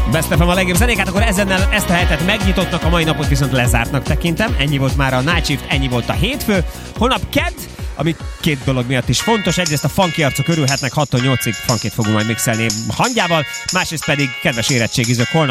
Best FM a legjobb zenék, hát akkor ezennel ezt a hetet megnyitottnak, a mai napot viszont lezártnak tekintem. Ennyi volt már a Night Shift, ennyi volt a hétfő. Holnap kedd, ami két dolog miatt is fontos. Egyrészt a funky arcok örülhetnek, 6-8-ig funkit fogunk majd mixelni hangjával, másrészt pedig kedves érettségizők, holnap